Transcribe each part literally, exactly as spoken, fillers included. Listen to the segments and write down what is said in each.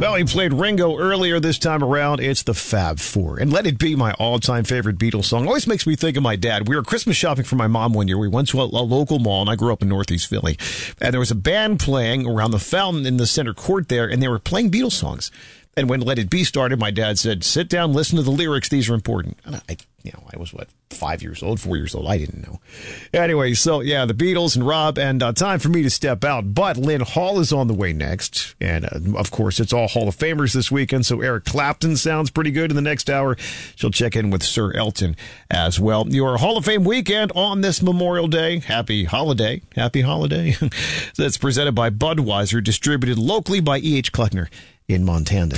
Well, he played Ringo earlier this time around. It's the Fab Four. And Let It Be, my all-time favorite Beatles song, always makes me think of my dad. We were Christmas shopping for my mom one year. We went to a, a local mall, and I grew up in Northeast Philly. And there was a band playing around the fountain in the center court there, and they were playing Beatles songs. And when Let It Be started, my dad said, sit down, listen to the lyrics. These are important. And I, you know, I was, what, five years old, four years old. I didn't know. Anyway, so, yeah, the Beatles and Rob, and uh, time for me to step out. But Lynn Hall is on the way next. And, uh, of course, it's all Hall of Famers this weekend, so Eric Clapton sounds pretty good in the next hour. She'll check in with Sir Elton as well. Your Hall of Fame weekend on this Memorial Day. Happy holiday. Happy holiday. That's presented by Budweiser, distributed locally by E H. Kleckner in Montana.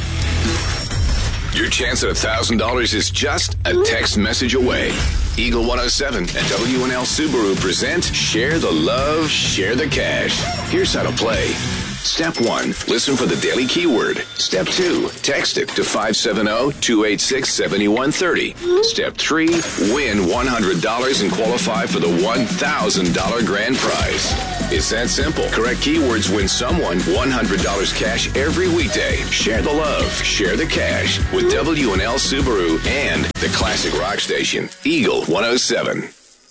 Your chance at one thousand dollars is just a text message away. Eagle one oh seven and W and L Subaru present Share the Love, Share the Cash. Here's how to play. Step one, listen for the daily keyword. Step two, text it to five seven zero, two eight six, seven one three zero. Step three, win one hundred dollars and qualify for the one thousand dollars grand prize. It's that simple. Correct keywords win someone one hundred dollars cash every weekday. Share the love, share the cash with W and L Subaru and the classic rock station, Eagle one oh seven.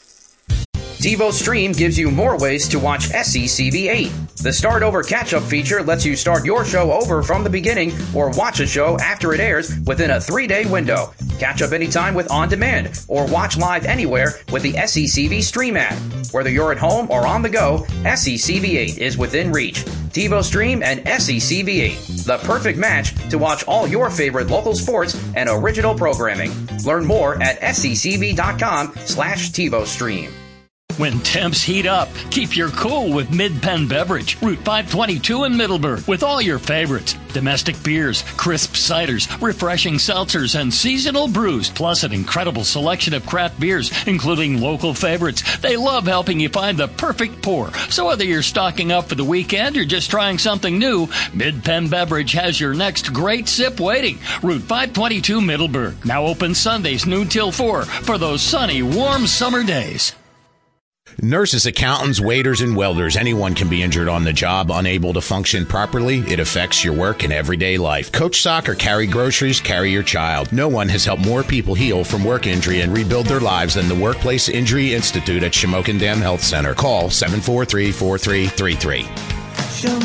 TiVo Stream gives you more ways to watch S C C V eight. The Start Over Catch-Up feature lets you start your show over from the beginning or watch a show after it airs within a three-day window. Catch up anytime with On Demand or watch live anywhere with the S C C V Stream app. Whether you're at home or on the go, S C C V eight is within reach. TiVo Stream and S C C V eight, the perfect match to watch all your favorite local sports and original programming. Learn more at sccv.com slash TiVo Stream. When temps heat up, keep your cool with Mid-Penn Beverage, Route five twenty-two in Middleburg, with all your favorites. Domestic beers, crisp ciders, refreshing seltzers, and seasonal brews, plus an incredible selection of craft beers, including local favorites. They love helping you find the perfect pour. So whether you're stocking up for the weekend or just trying something new, Mid-Penn Beverage has your next great sip waiting. Route five twenty-two Middleburg, now open Sundays noon till four for those sunny, warm summer days. Nurses, accountants, waiters, and welders, anyone can be injured on the job, unable to function properly. It affects your work and everyday life. Coach soccer, carry groceries, carry your child. No one has helped more people heal from work injury and rebuild their lives than the Workplace Injury Institute at Shamokin Dam Health Center. Call seven four three, four three three three.